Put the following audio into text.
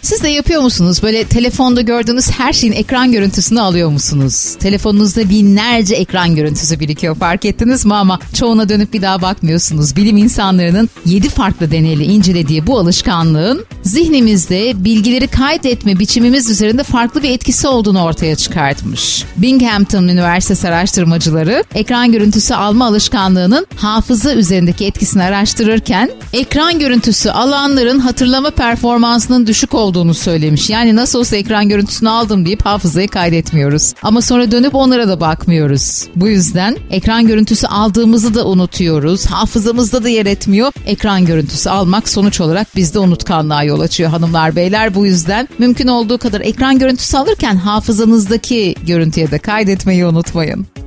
Siz de yapıyor musunuz? Böyle telefonda gördüğünüz her şeyin ekran görüntüsünü alıyor musunuz? Telefonunuzda binlerce ekran görüntüsü birikiyor, fark ettiniz mi? Ama çoğuna dönüp bir daha bakmıyorsunuz. Bilim insanlarının 7 farklı deneyle incelediği bu alışkanlığın zihnimizde bilgileri kaydetme biçimimiz üzerinde farklı bir etkisi olduğunu ortaya çıkartmış. Binghamton Üniversitesi araştırmacıları ekran görüntüsü alma alışkanlığının hafıza üzerindeki etkisini araştırırken ekran görüntüsü alanların hatırlama performansının düşük olduğunu söylemiş. Yani nasıl olsa ekran görüntüsünü aldım deyip hafızayı kaydetmiyoruz. Ama sonra dönüp onlara da bakmıyoruz. Bu yüzden ekran görüntüsü aldığımızı da unutuyoruz. Hafızamızda da yer etmiyor. Ekran görüntüsü almak sonuç olarak bizde unutkanlığa yol açıyor hanımlar beyler. Bu yüzden mümkün olduğu kadar ekran görüntüsü alırken hafızanızdaki görüntüye de kaydetmeyi unutmayın.